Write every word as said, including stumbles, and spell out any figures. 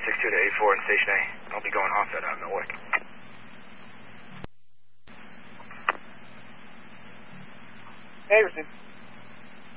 six two to eight four in Station A. I'll be going offset out of Milwaukee. Anderson.